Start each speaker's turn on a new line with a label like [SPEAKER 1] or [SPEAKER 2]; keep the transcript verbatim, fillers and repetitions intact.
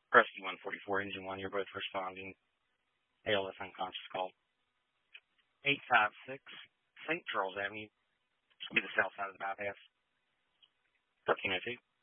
[SPEAKER 1] Rescue one forty-four, Engine one, you're both responding. A L S unconscious call. eight five six Saint Charles Avenue, to be the south side of the bypass. thirteen oh two.